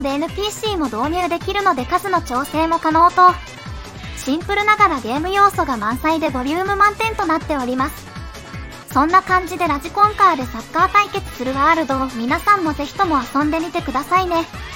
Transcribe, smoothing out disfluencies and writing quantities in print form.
で NPC も導入できるので数の調整も可能と、シンプルながらゲーム要素が満載でボリューム満点となっております。そんな感じでラジコンカーでサッカー対決するワールドを皆さんもぜひとも遊んでみてくださいね。